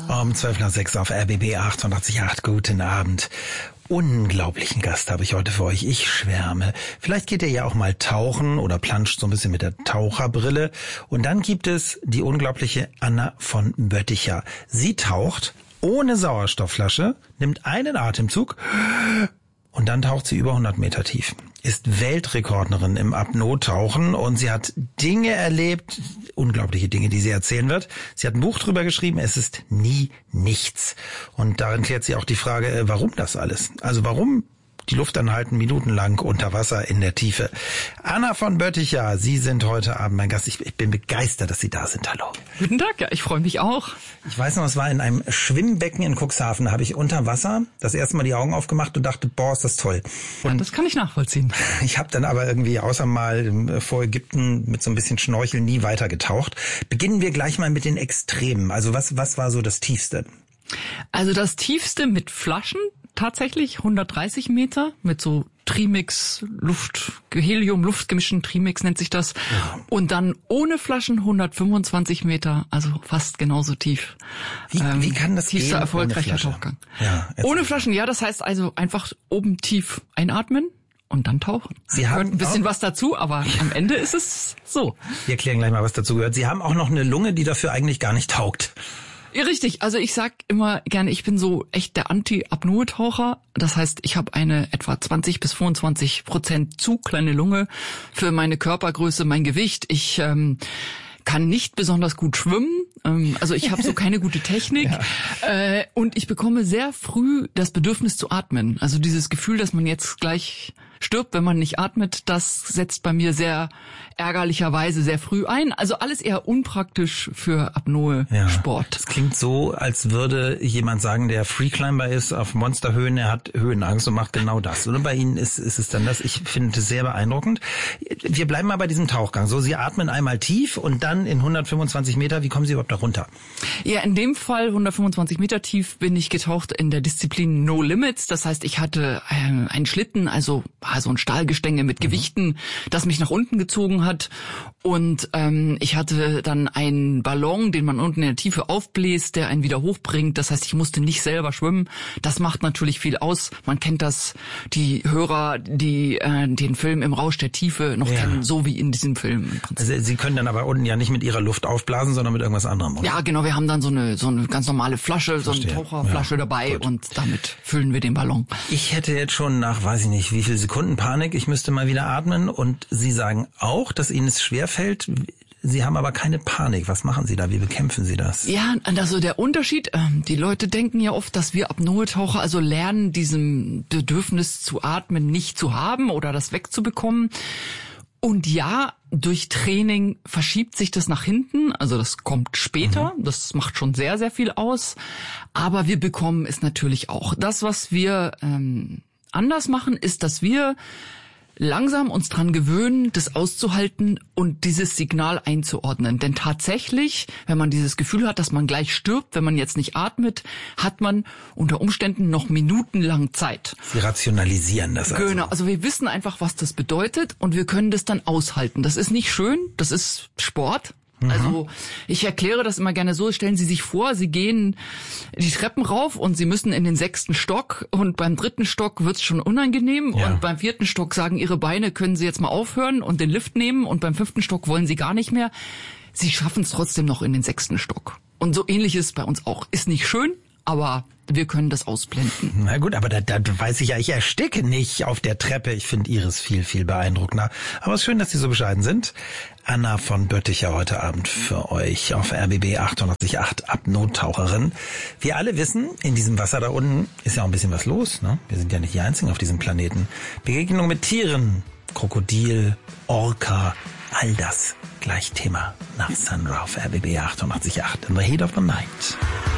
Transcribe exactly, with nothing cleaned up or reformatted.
Um zwölf nach sechs auf R B B achtundachtzig Komma acht. Guten Abend. Unglaublichen Gast habe ich heute für euch. Ich schwärme. Vielleicht geht ihr ja auch mal tauchen oder planscht so ein bisschen mit der Taucherbrille. Und dann gibt es die unglaubliche Anna von Bötticher. Sie taucht ohne Sauerstoffflasche, nimmt einen Atemzug und dann taucht sie über hundert Meter tief. Ist Weltrekordlerin im Apnoe-Tauchen und sie hat Dinge erlebt, unglaubliche Dinge, die sie erzählen wird. Sie hat ein Buch drüber geschrieben, es ist nie nichts. Und darin klärt sie auch die Frage, warum das alles? Also warum die Luft anhalten, minutenlang unter Wasser in der Tiefe. Anna von Bötticher, Sie sind heute Abend mein Gast. Ich, ich bin begeistert, dass Sie da sind. Hallo. Guten Tag, ja, ich freue mich auch. Ich weiß noch, es war in einem Schwimmbecken in Cuxhaven. Da habe ich unter Wasser das erste Mal die Augen aufgemacht und dachte, boah, ist das toll. Und ja, das kann ich nachvollziehen. Ich habe dann aber irgendwie außer mal vor Ägypten mit so ein bisschen Schnorcheln nie weiter getaucht. Beginnen wir gleich mal mit den Extremen. Also was, was war so das Tiefste? Also das Tiefste mit Flaschen tatsächlich hundertdreißig Meter mit so Trimix, Luft, Helium, luftgemischten Trimix nennt sich das. Ja. Und dann ohne Flaschen hundertfünfundzwanzig Meter, also fast genauso tief. Wie, ähm, wie kann das tiefster gehen erfolgreicher ohne Tauchgang. Ja, ohne Flaschen, ja, das heißt also einfach oben tief einatmen und dann tauchen. Sie haben gehört ein bisschen was dazu, aber am Ende ist es so. Wir erklären gleich mal, was dazu gehört. Sie haben auch noch eine Lunge, die dafür eigentlich gar nicht taugt. Ja, richtig. Also ich sag immer gerne, ich bin so echt der Anti-Apnoe-Taucher. Das heißt, ich habe eine etwa zwanzig bis fünfundzwanzig Prozent zu kleine Lunge für meine Körpergröße, mein Gewicht. Ich ähm, kann nicht besonders gut schwimmen. Ähm, also ich habe so keine gute Technik. Ja. Äh, und ich bekomme sehr früh das Bedürfnis zu atmen. Also dieses Gefühl, dass man jetzt gleich stirbt, wenn man nicht atmet, das setzt bei mir sehr ärgerlicherweise sehr früh ein. Also alles eher unpraktisch für Apnoe-Sport. Ja, das klingt so, als würde jemand sagen, der Freeclimber ist auf Monsterhöhen, er hat Höhenangst und macht genau das. Oder bei Ihnen ist, ist es dann das? Ich finde es sehr beeindruckend. Wir bleiben mal bei diesem Tauchgang. So, Sie atmen einmal tief und dann in hundertfünfundzwanzig Meter. Wie kommen Sie überhaupt da runter? Ja, in dem Fall hundertfünfundzwanzig Meter tief bin ich getaucht in der Disziplin No Limits. Das heißt, ich hatte äh, einen Schlitten, also so ein Stahlgestänge mit Gewichten, das mich nach unten gezogen hat. Und ähm, ich hatte dann einen Ballon, den man unten in der Tiefe aufbläst, der einen wieder hochbringt. Das heißt, ich musste nicht selber schwimmen. Das macht natürlich viel aus. Man kennt das, die Hörer, die äh, den Film Im Rausch der Tiefe noch ja. kennen, so wie in diesem Film. Also Sie können dann aber unten ja nicht mit Ihrer Luft aufblasen, sondern mit irgendwas anderem, oder? Ja, genau. Wir haben dann so eine so eine ganz normale Flasche, Verstehe. so eine Taucherflasche ja, dabei gut. Und damit füllen wir den Ballon. Ich hätte jetzt schon nach, weiß ich nicht, wie viele Sekunden Panik, ich müsste mal wieder atmen und Sie sagen auch, dass Ihnen es schwerfällt. Sie haben aber keine Panik. Was machen Sie da? Wie bekämpfen Sie das? Ja, also der Unterschied, die Leute denken ja oft, dass wir Apnoe-Taucher also lernen, diesem Bedürfnis zu atmen nicht zu haben oder das wegzubekommen. Und ja, durch Training verschiebt sich das nach hinten, also das kommt später, mhm. das macht schon sehr, sehr viel aus. Aber wir bekommen es natürlich auch. Das, was wir ähm, anders machen, ist, dass wir langsam uns dran gewöhnen, das auszuhalten und dieses Signal einzuordnen. Denn tatsächlich, wenn man dieses Gefühl hat, dass man gleich stirbt, wenn man jetzt nicht atmet, hat man unter Umständen noch minutenlang Zeit. Sie rationalisieren das also. Genau, also wir wissen einfach, was das bedeutet und wir können das dann aushalten. Das ist nicht schön, das ist Sport. Also ich erkläre das immer gerne so, stellen Sie sich vor, Sie gehen die Treppen rauf und Sie müssen in den sechsten Stock und beim dritten Stock wird's schon unangenehm ja. und beim vierten Stock sagen Ihre Beine, können Sie jetzt mal aufhören und den Lift nehmen und beim fünften Stock wollen Sie gar nicht mehr. Sie schaffen es trotzdem noch in den sechsten Stock. Und so ähnlich ist es bei uns auch. Ist nicht schön, aber wir können das ausblenden. Na gut, aber da, da weiß ich ja, ich ersticke nicht auf der Treppe. Ich finde Ihres viel, viel beeindruckender. Aber es ist schön, dass Sie so bescheiden sind. Anna von Bötticher heute Abend für euch auf R B B achtundachtzig Komma acht, Apnoe-Taucherin. Wir alle wissen, in diesem Wasser da unten ist ja auch ein bisschen was los, ne? Wir sind ja nicht die Einzigen auf diesem Planeten. Begegnung mit Tieren, Krokodil, Orca, all das gleich Thema nach Sandra auf R B B achtundachtzig Komma acht in the heat of the night.